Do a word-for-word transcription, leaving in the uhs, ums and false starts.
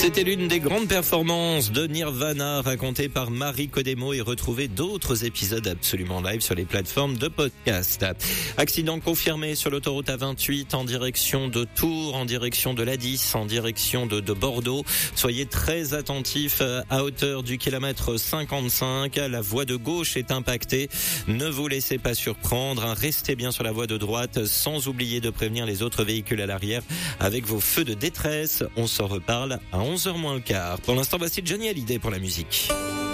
C'était l'une des grandes performances de Nirvana racontée par Marie Codemo et retrouvez d'autres épisodes absolument live sur les plateformes de podcast. Accident confirmé sur l'autoroute A vingt-huit en direction de Tours, en direction de l'A dix, en direction de, de Bordeaux. Soyez très attentifs à hauteur du kilomètre cinquante-cinq. La voie de gauche est impactée. Ne vous laissez pas surprendre. Restez bien sur la voie de droite sans oublier de prévenir les autres véhicules à l'arrière avec vos feux de détresse. On s'en reparle à onze heures moins le quart. Pour l'instant, voici Johnny Hallyday pour la musique.